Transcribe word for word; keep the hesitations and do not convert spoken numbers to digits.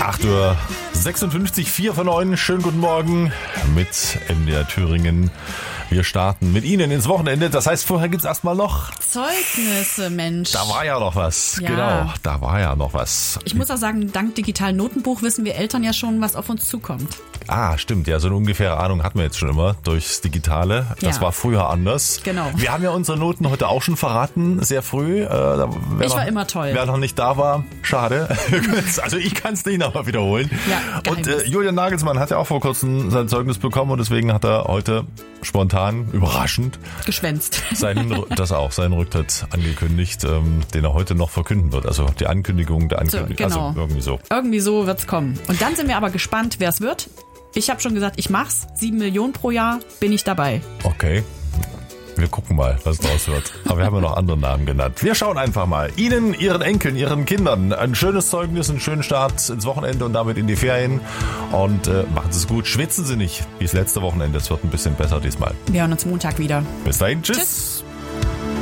acht Uhr sechsundfünfzig, vier von neun. Schönen guten Morgen mit M D R Thüringen. Wir starten mit Ihnen ins Wochenende. Das heißt, vorher gibt's erstmal noch Zeugnisse, Mensch. Da war ja noch was. Ja. Genau, da war ja noch was. Ich muss auch sagen, dank digitalen Notenbuch wissen wir Eltern ja schon, was auf uns zukommt. Ah, stimmt. Ja, so eine ungefähre Ahnung hatten wir jetzt schon immer durchs Digitale. Das Ja. war früher anders. Genau. Wir haben ja unsere Noten heute auch schon verraten, sehr früh. Äh, da, wer Ich war noch, immer toll. Wer noch nicht da war, schade. Also ich kann es nicht nochmal wiederholen. Ja, und Geheimnis. äh, Julian Nagelsmann hat ja auch vor kurzem sein Zeugnis bekommen und deswegen hat er heute spontan, überraschend, Geschwänzt. seinen, das auch, seinen Rücktritt angekündigt, ähm, den er heute noch verkünden wird. Also die Ankündigung der Ankündigung. So, genau. Also irgendwie so. Irgendwie so wird's kommen. Und dann sind wir aber gespannt, wer es wird. Ich habe schon gesagt, ich mach's. Sieben Millionen pro Jahr bin ich dabei. Okay. Wir gucken mal, was draus wird. Aber wir haben ja noch andere Namen genannt. Wir schauen einfach mal. Ihnen, Ihren Enkeln, Ihren Kindern ein schönes Zeugnis, einen schönen Start ins Wochenende und damit in die Ferien. Und äh, machen Sie es gut. Schwitzen Sie nicht wie das letzte Wochenende. Es wird ein bisschen besser diesmal. Wir hören uns Montag wieder. Bis dahin. Tschüss. Tschüss.